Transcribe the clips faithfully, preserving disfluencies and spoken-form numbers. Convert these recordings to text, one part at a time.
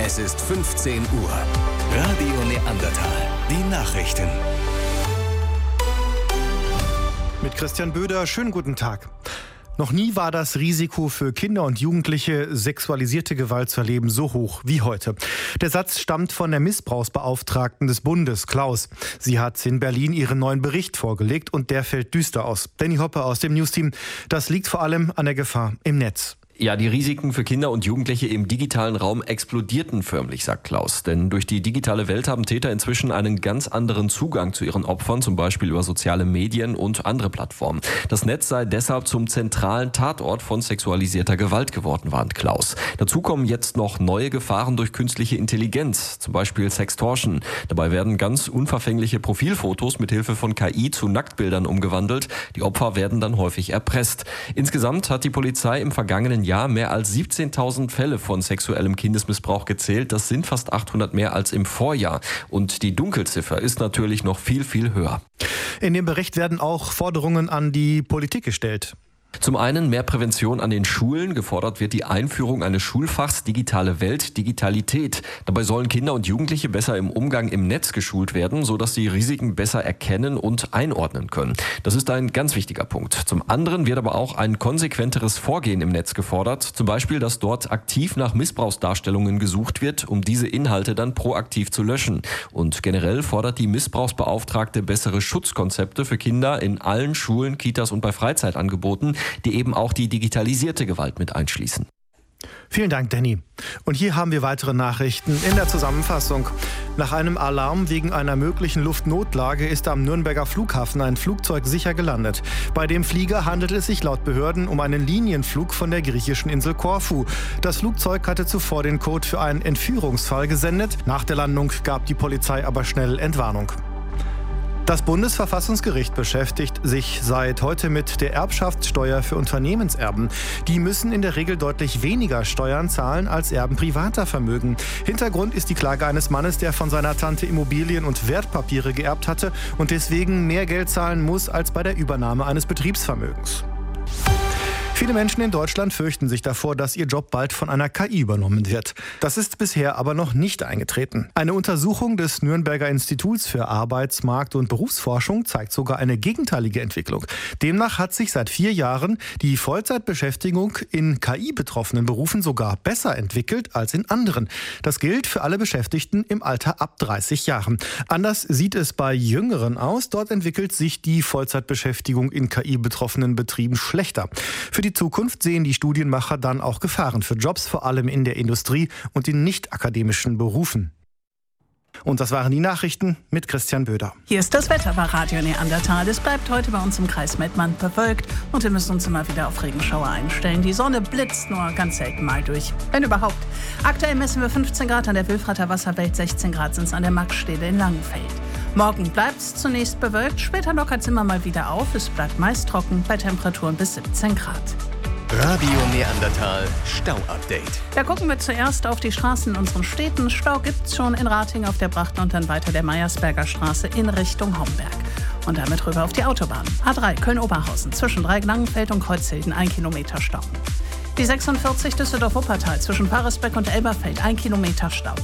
Es ist fünfzehn Uhr. Radio Neandertal. Die Nachrichten. Mit Christian Böder, schönen guten Tag. Noch nie war das Risiko für Kinder und Jugendliche, sexualisierte Gewalt zu erleben, so hoch wie heute. Der Satz stammt von der Missbrauchsbeauftragten des Bundes, Klaus. Sie hat in Berlin ihren neuen Bericht vorgelegt und der fällt düster aus. Danny Hoppe aus dem Newsteam. Das liegt vor allem an der Gefahr im Netz. Ja, die Risiken für Kinder und Jugendliche im digitalen Raum explodierten förmlich, sagt Klaus. Denn durch die digitale Welt haben Täter inzwischen einen ganz anderen Zugang zu ihren Opfern, zum Beispiel über soziale Medien und andere Plattformen. Das Netz sei deshalb zum zentralen Tatort von sexualisierter Gewalt geworden, warnt Klaus. Dazu kommen jetzt noch neue Gefahren durch künstliche Intelligenz, zum Beispiel Sextortion. Dabei werden ganz unverfängliche Profilfotos mit Hilfe von K I zu Nacktbildern umgewandelt. Die Opfer werden dann häufig erpresst. Insgesamt hat die Polizei im vergangenen Jahr mehr als siebzehntausend Fälle von sexuellem Kindesmissbrauch gezählt. Das sind fast achthundert mehr als im Vorjahr. Und die Dunkelziffer ist natürlich noch viel, viel höher. In dem Bericht werden auch Forderungen an die Politik gestellt. Zum einen mehr Prävention an den Schulen. Gefordert wird die Einführung eines Schulfachs Digitale Welt, Digitalität. Dabei sollen Kinder und Jugendliche besser im Umgang im Netz geschult werden, sodass sie Risiken besser erkennen und einordnen können. Das ist ein ganz wichtiger Punkt. Zum anderen wird aber auch ein konsequenteres Vorgehen im Netz gefordert. Zum Beispiel, dass dort aktiv nach Missbrauchsdarstellungen gesucht wird, um diese Inhalte dann proaktiv zu löschen. Und generell fordert die Missbrauchsbeauftragte bessere Schutzkonzepte für Kinder in allen Schulen, Kitas und bei Freizeitangeboten, die eben auch die digitalisierte Gewalt mit einschließen. Vielen Dank, Danny. Und hier haben wir weitere Nachrichten in der Zusammenfassung. Nach einem Alarm wegen einer möglichen Luftnotlage ist am Nürnberger Flughafen ein Flugzeug sicher gelandet. Bei dem Flieger handelt es sich laut Behörden um einen Linienflug von der griechischen Insel Korfu. Das Flugzeug hatte zuvor den Code für einen Entführungsfall gesendet. Nach der Landung gab die Polizei aber schnell Entwarnung. Das Bundesverfassungsgericht beschäftigt sich seit heute mit der Erbschaftssteuer für Unternehmenserben. Die müssen in der Regel deutlich weniger Steuern zahlen als Erben privater Vermögen. Hintergrund ist die Klage eines Mannes, der von seiner Tante Immobilien und Wertpapiere geerbt hatte und deswegen mehr Geld zahlen muss als bei der Übernahme eines Betriebsvermögens. Viele Menschen in Deutschland fürchten sich davor, dass ihr Job bald von einer K I übernommen wird. Das ist bisher aber noch nicht eingetreten. Eine Untersuchung des Nürnberger Instituts für Arbeitsmarkt- und Berufsforschung zeigt sogar eine gegenteilige Entwicklung. Demnach hat sich seit vier Jahren die Vollzeitbeschäftigung in K I-betroffenen Berufen sogar besser entwickelt als in anderen. Das gilt für alle Beschäftigten im Alter ab dreißig Jahren. Anders sieht es bei Jüngeren aus. Dort entwickelt sich die Vollzeitbeschäftigung in K I-betroffenen Betrieben schlechter. Für die Zukunft sehen die Studienmacher dann auch Gefahren für Jobs, vor allem in der Industrie und in nicht-akademischen Berufen. Und das waren die Nachrichten mit Christian Böder. Hier ist das Wetter bei Radio Neandertal. Es bleibt heute bei uns im Kreis Mettmann bewölkt und wir müssen uns immer wieder auf Regenschauer einstellen. Die Sonne blitzt nur ganz selten mal durch, wenn überhaupt. Aktuell messen wir fünfzehn Grad an der Wilfrather Wasserwelt, sechzehn Grad sind es an der Maxstede in Langenfeld. Morgen bleibt es zunächst bewölkt, später lockert es immer mal wieder auf. Es bleibt meist trocken bei Temperaturen bis siebzehn Grad. Radio Neandertal Stau-Update. Da gucken wir zuerst auf die Straßen in unseren Städten. Stau gibt's schon in Ratingen auf der Bracht und dann weiter der Meiersberger Straße in Richtung Homberg. Und damit rüber auf die Autobahn. A drei Köln-Oberhausen zwischen Dreieck-Langenfeld und Kreuzhilden ein Kilometer Stau. Die sechsundvierzig Düsseldorf-Wuppertal zwischen Parisbeck und Elberfeld ein Kilometer Stau.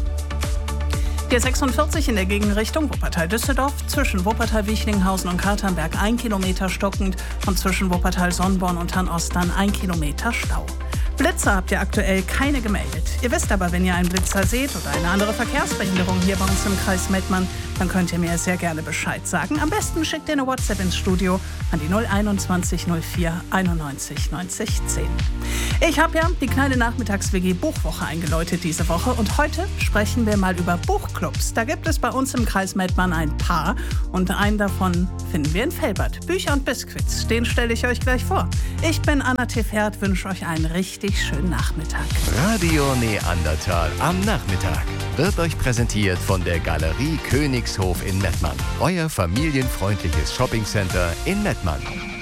Die sechsundvierzig in der Gegenrichtung Wuppertal-Düsseldorf zwischen Wuppertal-Wichlinghausen und Katernberg ein Kilometer stockend und zwischen Wuppertal-Sonnborn und Hannost dann ein Kilometer Stau. Blitzer habt ihr aktuell keine gemeldet. Ihr wisst aber, wenn ihr einen Blitzer seht oder eine andere Verkehrsbehinderung hier bei uns im Kreis Mettmann, dann könnt ihr mir sehr gerne Bescheid sagen. Am besten schickt ihr eine WhatsApp ins Studio an die null einundzwanzig null vier einundneunzig neunzig zehn. Ich habe ja die kleine Nachmittags-W G Buchwoche eingeläutet diese Woche und heute sprechen wir mal über Buchclubs. Da gibt es bei uns im Kreis Mettmann ein paar und einen davon finden wir in Velbert. Bücher und Biskuits, den stelle ich euch gleich vor. Ich bin Anna Tefert, wünsche euch einen richtig schönen Nachmittag. Radio Neandertal am Nachmittag wird euch präsentiert von der Galerie Königshof in Mettmann. Euer familienfreundliches Shoppingcenter in Mettmann.